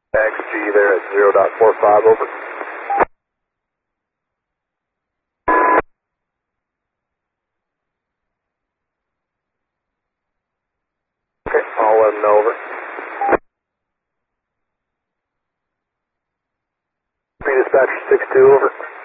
XG there at 0.45, over. Okay, I'll let him know, over. Dispatcher 6-2, over.